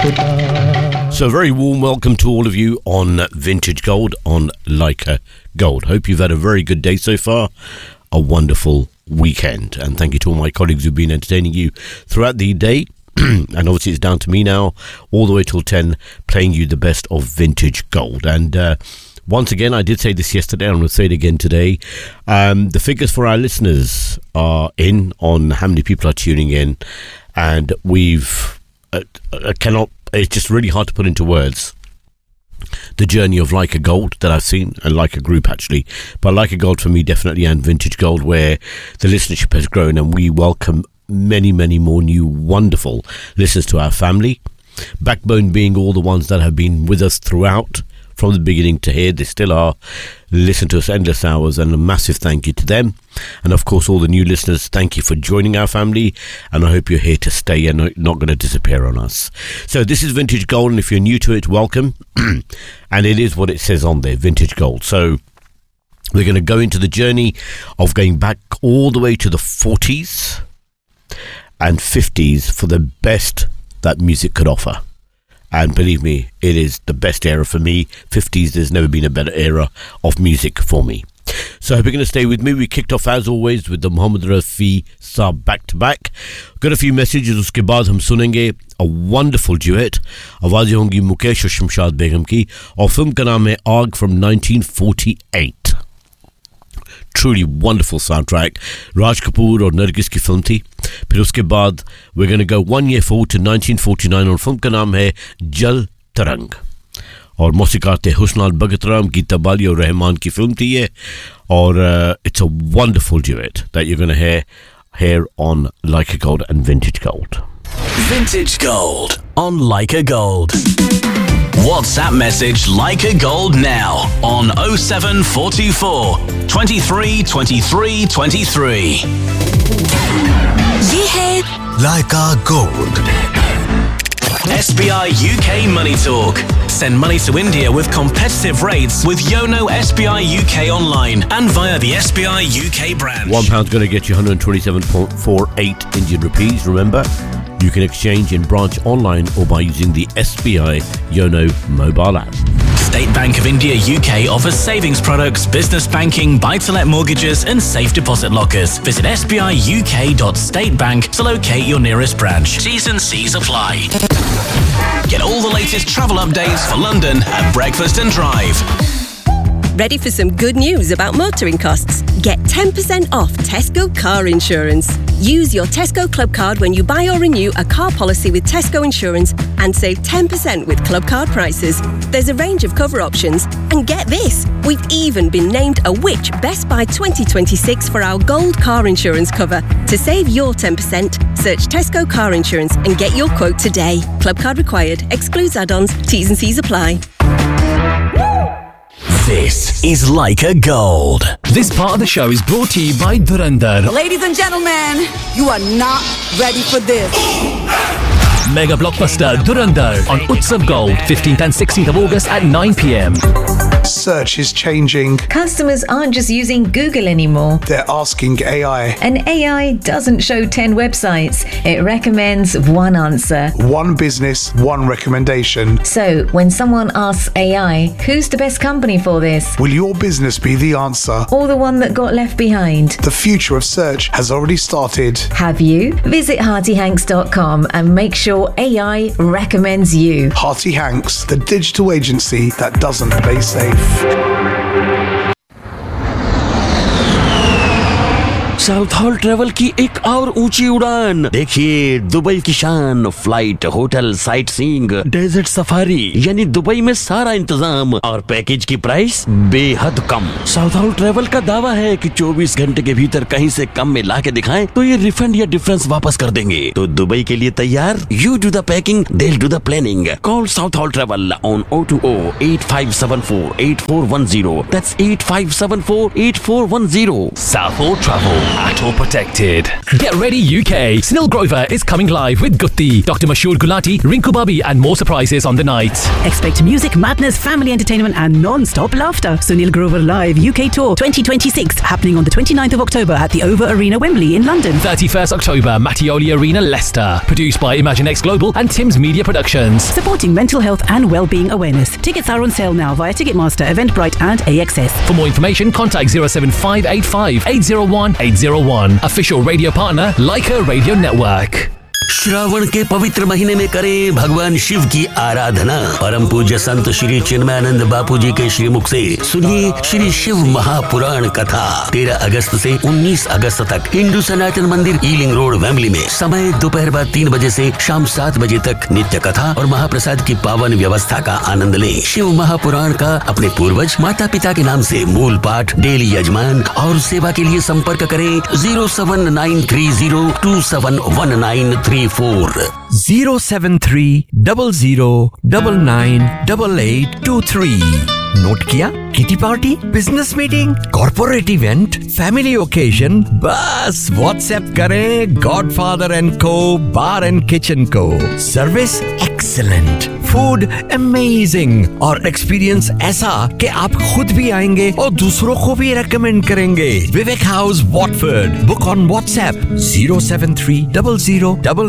So, a very warm welcome to all of you on Vintage Gold on Leica Gold. Hope you've had a very good day so far, a wonderful weekend, and thank you to all my colleagues who've been entertaining you throughout the day. And obviously it's down to me now, all the way till 10, playing you the best of Vintage Gold. And once again, I did say this yesterday, and I'm going to say it again today. The figures for our listeners are in on how many people are tuning in, and we've it's just really hard to put into words the journey of Leica Gold that I've seen, and Leica Group actually, but Leica Gold for me definitely, and Vintage Gold, where the listenership has grown, and we welcome many more new wonderful listeners to our family. Backbone being all the ones that have been with us throughout, from the beginning to here. They still are. Listen to us endless hours, and a massive thank you to them. And of course, all the new listeners, thank you for joining our family, and I hope you're here to stay and not going to disappear on us. So this is Vintage Gold, and if you're new to it, welcome. And it is what it says on there, Vintage Gold. So we're going to go into the journey of going back all the way to the 40s and 50s for the best that music could offer. And believe me, it is the best era for me. 50s, there's never been a better era of music for me. So I hope you're going to stay with me. We kicked off as always with the Mohammed Rafi Saab back to back. Got a few messages, uske baad hum sunenge a wonderful duet. Awaazें होंगी मुकेश और शमशाद बेगम की, और film का नाम है आग from 1948. Truly wonderful soundtrack. Raj Kapoor और नरगिस की फिल्म थी. फिर उसके बाद we're going to go 1 year forward to 1949 और फिल्म का नाम है जल तरंग, और मौसीकार थे हुस्नाल बगतराम, गीता बाली और रहमान की फिल्म थी ये, और it's a wonderful duet that you're going to hear here on Leica Gold and Vintage Gold. Vintage Gold on Leica Gold. WhatsApp message Leica Gold now on 07424 23 23 23. ये है Leica Gold. SBI UK Money Talk. Send money to India with competitive rates with Yono SBI UK online and via the SBI UK branch. £1 going to get you 127.48 Indian rupees. Remember, you can exchange in branch, online, or by using the SBI Yono mobile app. State Bank of India UK offers savings products, business banking, buy-to-let mortgages and safe deposit lockers. Visit sbiuk.statebank to locate your nearest branch. T's and C's apply. Get all the latest travel updates for London at Breakfast and Drive. Ready for some good news about motoring costs? Get 10% off Tesco car insurance. Use your Tesco Club card when you buy or renew a car policy with Tesco Insurance and save 10% with Club card prices. There's a range of cover options, and get this, we've even been named a Which Best Buy 2026 for our gold car insurance cover. To save your 10%, search Tesco car insurance and get your quote today. Club card required. Excludes add-ons. T's and C's apply. This is Leica Gold. This part of the show is brought to you by Dhurandhar. Ladies and gentlemen, you are not ready for this. Mega blockbuster Dhurandhar on Utsav Gold, 15th and 16th of August at 9 p.m. Search is changing. Customers aren't just using Google anymore. They're asking AI. And AI doesn't show 10 websites. It recommends one answer. One business, one recommendation. So, when someone asks AI, who's the best company for this? Will your business be the answer? Or the one that got left behind? The future of search has already started. Have you? Visit HeartyHanks.com and make sure AI recommends you. Hearty Hanks, the digital agency that doesn't play safe. South hall travel की एक और ऊंची उड़ान देखिए, Dubai की शान, flight, hotel, sight seeing, desert safari, यानी Dubai में सारा इंतजाम और पैकेज की प्राइस बेहद कम। साउथ हॉल ट्रेवल का दावा है कि 24 घंटे के भीतर कहीं से कम में ला के दिखाएं तो ये रिफंड या डिफरेंस वापस कर देंगे। तो दुबई के लिए तैयार? You do the packing, they'll do the planning. Call South Hall Travel on 020-8574-8410. That's 8574-8410. South Hall Travel. at all protected. Get ready UK. Snil Grover is coming live with Gutti, Dr. Mashoor Gulati, Rinku Babi and more surprises on the night. Expect music, madness, family entertainment and non-stop laughter. Sunil Grover Live UK Tour 2026 happening on the 29th of October at the Over Arena, Wembley in London. 31st October, Mattioli Arena, Leicester. Produced by ImagineX Global and Tim's Media Productions. Supporting mental health and well-being awareness. Tickets are on sale now via Ticketmaster, Eventbrite and AXS. For more information, contact 07585 801 801. Official radio partner, Leica Radio Network. Shravan के पवित्र महीने में करें भगवान शिव की आराधना। परम पूज्य संत श्री चिन्मयानंद बापू जी के श्रीमुख से सुनिए श्री शिव महापुराण कथा। 13 अगस्त से 19 अगस्त तक हिंदू सनातन मंदिर ईलिंग रोड वेम्बली में। समय दोपहर बाद 3 बजे से शाम 7 बजे तक। नित्य कथा और महाप्रसाद की पावन व्यवस्था का आनंद लें। शिव महापुराण का अपने पूर्वज माता पिता के नाम से मूल पाठ, डेली यजमान और सेवा के लिए संपर्क करें 07930271934 07300998823। नोट किया? Kitty party, business meeting, corporate event, family occasion, बस व्हाट्सएप करें गॉडफादर एंड को बार एंड किचन को। सर्विस एक्सीलेंट, फूड अमेजिंग और एक्सपीरियंस ऐसा कि आप खुद भी आएंगे और दूसरों को भी रेकमेंड करेंगे। विवेक house, Watford. Book on WhatsApp 07300